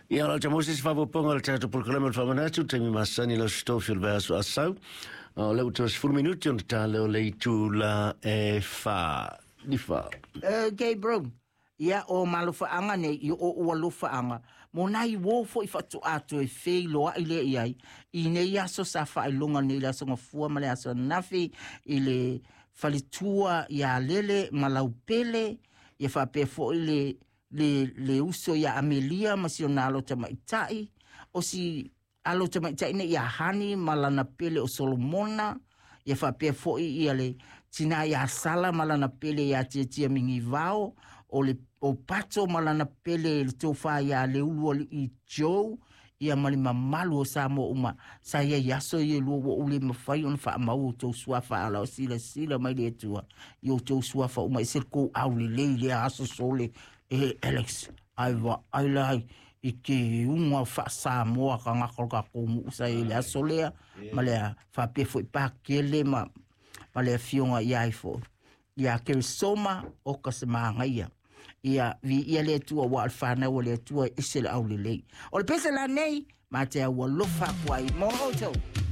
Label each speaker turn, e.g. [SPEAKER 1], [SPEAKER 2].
[SPEAKER 1] Ia la Moses Favoponga le teatro programa Famanatu temi masani la stofil verso assau. Le utos full minuti on tale o leitu la fa di fa.
[SPEAKER 2] Gabriel. Ia o malofa anga ne i o walofa anga. Mo nai wo fo I fatu ato e fei loa I le iai. I ne ia so sa fa ilonga ne la songa fua male aso nafi I le falitua ia lele malaupele ia fa pe fo le uso ia Amelia masionalo tamaitai o si alo tamaitai ne ia hani malana pele o Solomona ia fa pe fo ia le tina ia sala malana pele ia tia mingi vao o pato malana pele le tofa ia le ulu I Joe ia mali mamalu o sa mo uma sa ia yaso ia luo ule mafai on fa mau to suafa ala sila mai le tua yo to suafa uma iselko au le aso sole Alex ai lai Ike uma fa sa mo ka ngakol ka ko sa ile asolea male fa pe foi pa kele male fionga ia fo ia ke soma o ka se mangaia ia vi ia le tua wa alfana o le tua isel au le o le pesa la nei ma te wa lofa kwai mo to